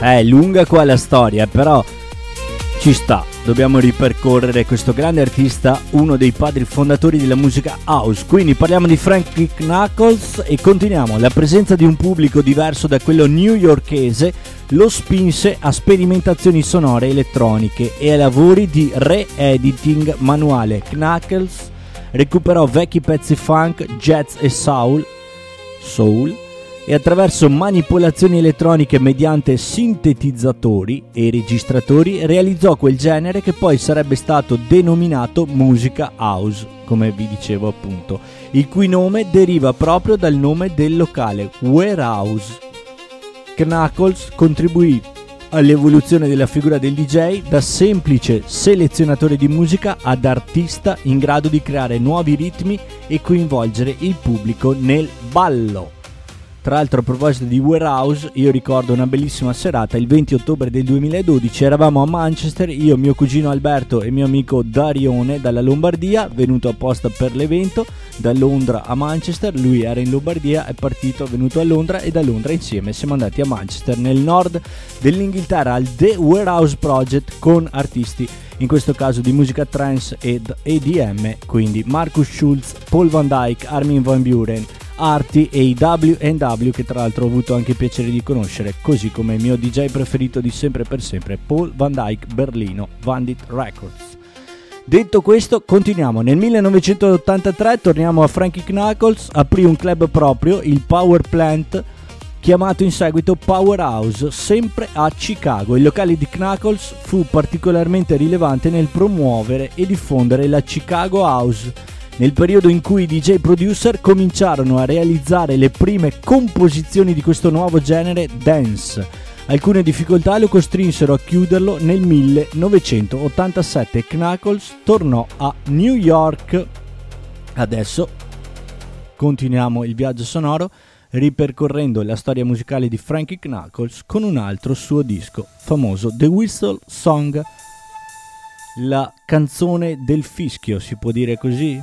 È lunga qua la storia, però ci sta. Dobbiamo ripercorrere questo grande artista, uno dei padri fondatori della musica house. Quindi parliamo di Frankie Knuckles e continuiamo. La presenza di un pubblico diverso da quello newyorkese lo spinse a sperimentazioni sonore elettroniche e a lavori di re-editing manuale. Knuckles recuperò vecchi pezzi funk, jazz e soul e attraverso manipolazioni elettroniche mediante sintetizzatori e registratori realizzò quel genere che poi sarebbe stato denominato musica house, come vi dicevo appunto, il cui nome deriva proprio dal nome del locale, Warehouse. Knuckles contribuì all'evoluzione della figura del DJ da semplice selezionatore di musica ad artista in grado di creare nuovi ritmi e coinvolgere il pubblico nel ballo. Tra l'altro, a proposito di Warehouse, io ricordo una bellissima serata, il 20 ottobre del 2012, eravamo a Manchester, io, mio cugino Alberto e mio amico Darione dalla Lombardia, venuto apposta per l'evento, da Londra a Manchester, lui era in Lombardia, è partito, venuto a Londra e da Londra insieme siamo andati a Manchester, nel nord dell'Inghilterra, al The Warehouse Project con artisti, in questo caso di musica trance ed EDM, quindi Marcus Schulz, Paul Van Dyk, Armin van Buuren, Arti e i W&W, che tra l'altro ho avuto anche il piacere di conoscere, così come il mio DJ preferito di sempre per sempre, Paul Van Dyk, Berlino, Vandit Records. Detto questo, continuiamo. Nel 1983 torniamo a Frankie Knuckles, aprì un club proprio, il Power Plant, chiamato in seguito Powerhouse, sempre a Chicago. Il locale di Knuckles fu particolarmente rilevante nel promuovere e diffondere la Chicago House, nel periodo in cui i DJ producer cominciarono a realizzare le prime composizioni di questo nuovo genere dance. Alcune difficoltà lo costrinsero a chiuderlo nel 1987 e Knuckles tornò a New York. Adesso continuiamo il viaggio sonoro ripercorrendo la storia musicale di Frankie Knuckles con un altro suo disco famoso, The Whistle Song, la canzone del fischio, si può dire così?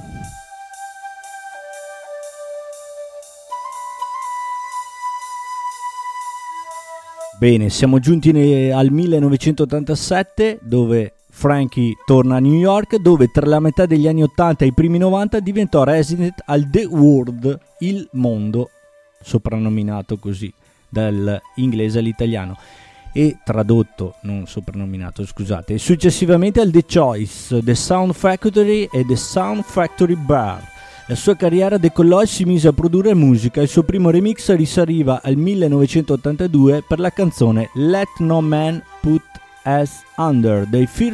Bene, siamo giunti al 1987, dove Frankie torna a New York, dove tra la metà degli anni 80 e i primi 90 diventò resident al The World, il mondo, soprannominato così dall'inglese all'italiano, e tradotto, non soprannominato, scusate, e successivamente al The Choice, The Sound Factory e The Sound Factory Bar. La sua carriera decollò e si mise a produrre musica. Il suo primo remix risaliva al 1982 per la canzone Let No Man Put Us Under dei